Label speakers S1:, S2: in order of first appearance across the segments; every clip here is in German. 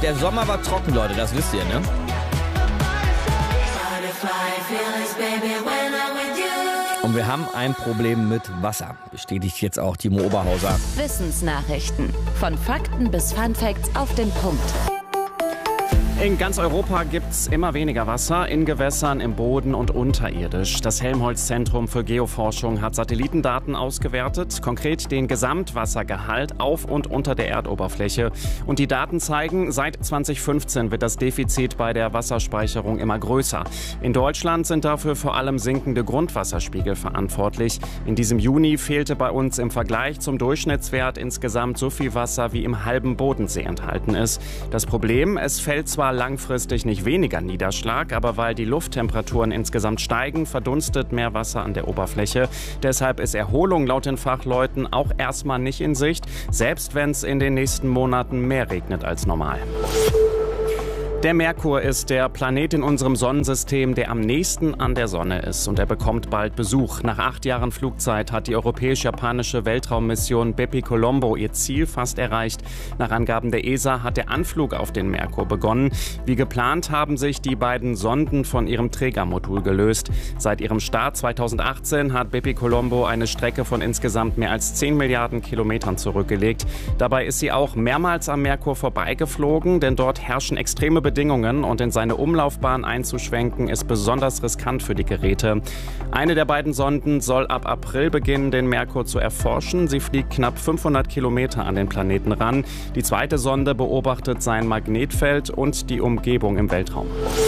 S1: Der Sommer war trocken, Leute, das wisst ihr, ne? Und wir haben ein Problem mit Wasser, bestätigt jetzt auch Timo Oberhauser.
S2: Wissensnachrichten. Von Fakten bis Funfacts auf den Punkt.
S3: In ganz Europa gibt es immer weniger Wasser, in Gewässern, im Boden und unterirdisch. Das Helmholtz-Zentrum für Geoforschung hat Satellitendaten ausgewertet, konkret den Gesamtwassergehalt auf und unter der Erdoberfläche. Und die Daten zeigen, seit 2015 wird das Defizit bei der Wasserspeicherung immer größer. In Deutschland sind dafür vor allem sinkende Grundwasserspiegel verantwortlich. In diesem Juni fehlte bei uns im Vergleich zum Durchschnittswert insgesamt so viel Wasser, wie im halben Bodensee enthalten ist. Das Problem, es fällt zwar langfristig nicht weniger Niederschlag, aber weil die Lufttemperaturen insgesamt steigen, verdunstet mehr Wasser an der Oberfläche. Deshalb ist Erholung laut den Fachleuten auch erstmal nicht in Sicht, selbst wenn es in den nächsten Monaten mehr regnet als normal. Der Merkur ist der Planet in unserem Sonnensystem, der am nächsten an der Sonne ist. Und er bekommt bald Besuch. Nach 8 Jahren Flugzeit hat die europäisch-japanische Weltraummission Bepicolombo ihr Ziel fast erreicht. Nach Angaben der ESA hat der Anflug auf den Merkur begonnen. Wie geplant haben sich die beiden Sonden von ihrem Trägermodul gelöst. Seit ihrem Start 2018 hat Bepicolombo eine Strecke von insgesamt mehr als 10 Milliarden Kilometern zurückgelegt. Dabei ist sie auch mehrmals am Merkur vorbeigeflogen, denn dort herrschen extreme Bedingungen und in seine Umlaufbahn einzuschwenken ist besonders riskant für die Geräte. Eine der beiden Sonden soll ab April beginnen, den Merkur zu erforschen. Sie fliegt knapp 500 Kilometer an den Planeten ran. Die zweite Sonde beobachtet sein Magnetfeld und die Umgebung im Weltraum.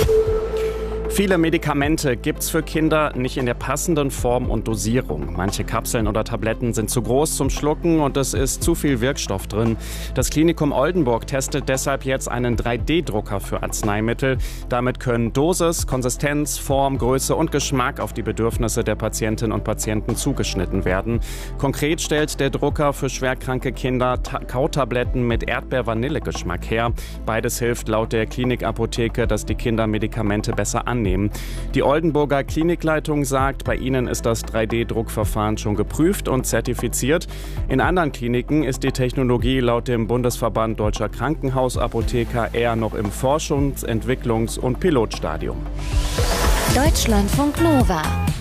S3: Viele Medikamente gibt's für Kinder nicht in der passenden Form und Dosierung. Manche Kapseln oder Tabletten sind zu groß zum Schlucken und es ist zu viel Wirkstoff drin. Das Klinikum Oldenburg testet deshalb jetzt einen 3D-Drucker für Arzneimittel. Damit können Dosis, Konsistenz, Form, Größe und Geschmack auf die Bedürfnisse der Patientinnen und Patienten zugeschnitten werden. Konkret stellt der Drucker für schwerkranke Kinder Kautabletten mit Erdbeer-Vanille-Geschmack her. Beides hilft laut der Klinikapotheke, dass die Kinder Medikamente besser annehmen. Die Oldenburger Klinikleitung sagt, bei ihnen ist das 3D-Druckverfahren schon geprüft und zertifiziert. In anderen Kliniken ist die Technologie laut dem Bundesverband Deutscher Krankenhausapotheker eher noch im Forschungs-, Entwicklungs- und Pilotstadium.
S2: Deutschlandfunk Nova